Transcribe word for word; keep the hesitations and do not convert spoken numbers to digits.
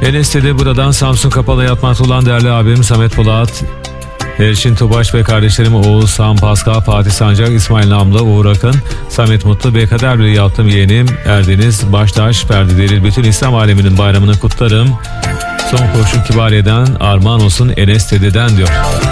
Enes dedi buradan Samsun Kapalı yatmakta olan değerli abim Samet Polat, Erşin Tubaş ve kardeşlerim Oğuz, Sam, Pascal, Fatih Sancak, İsmail Namlı, Uğur Akın, Samet Mutlu ve kader bir yaptım yeğenim Erdeniz Baştaş, Ferdi Delil, bütün İslam aleminin bayramını kutlarım. Son kurşun Kibariye'den armağan olsun Enes dededen diyor.